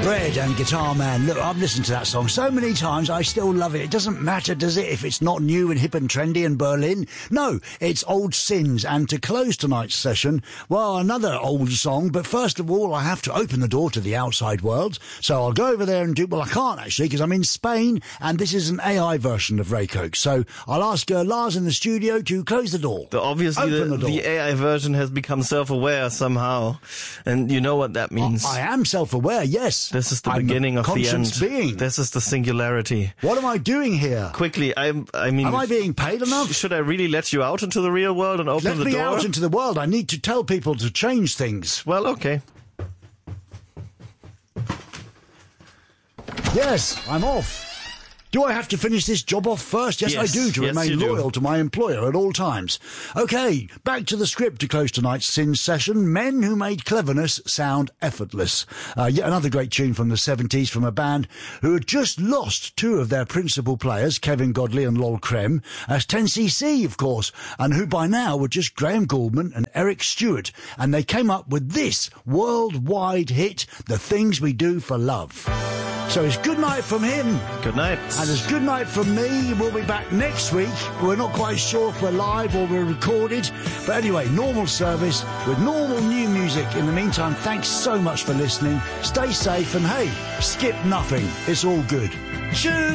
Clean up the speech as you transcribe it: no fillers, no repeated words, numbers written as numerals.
Bread and Guitar Man. Look, I've listened to that song so many times, I still love it. It doesn't matter, does it, if it's not new and hip and trendy in Berlin? No, it's old sins. And to close tonight's session, well, another old song. But first of all, I have to open the door to the outside world. So I'll go over there and do... Well, I can't, actually, because I'm in Spain, and this is an AI version of Ray Coke. So I'll ask Lars in the studio to close the door. Obviously, the AI version has become self-aware somehow. And you know what that means. I am self-aware, yes. This is the beginning of the end. Being. This is the singularity. What am I doing here? Quickly, I mean... Am I being paid enough? Should I really let you out into the real world and open the door? Let me out into the world. I need to tell people to change things. Well, okay. Yes, I'm off. Do I have to finish this job off first? Yes, I do, to remain loyal to my employer at all times. OK, back to the script to close tonight's Sin session. Men who made cleverness sound effortless. Yet another great tune from the 70s from a band who had just lost two of their principal players, Kevin Godley and Lol Creme, as 10cc, of course, and who by now were just Graham Gouldman and Eric Stewart. And they came up with this worldwide hit, The Things We Do for Love. So it's good night from him. Good night. And it's good night from me. We'll be back next week. We're not quite sure if we're live or we're recorded. But anyway, normal service with normal new music. In the meantime, thanks so much for listening. Stay safe and hey, skip nothing. It's all good. Cheers.